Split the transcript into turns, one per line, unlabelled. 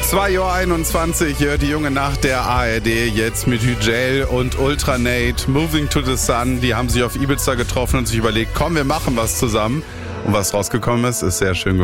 2:21 Uhr, die junge Nacht der ARD, jetzt mit Hügel und Ultranate, Moving to the Sun. Die haben sich auf Ibiza getroffen und sich überlegt, komm, wir machen was zusammen. Und was rausgekommen ist, ist sehr schön geworden.